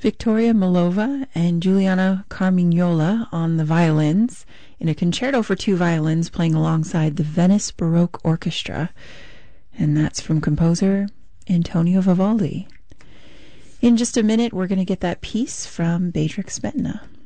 Victoria Milova and Giuliano Carmignola on the violins in a concerto for two violins playing alongside the Venice Baroque Orchestra. And that's from composer Antonio Vivaldi. In just a minute, we're going to get that piece from Bedřich Smetana.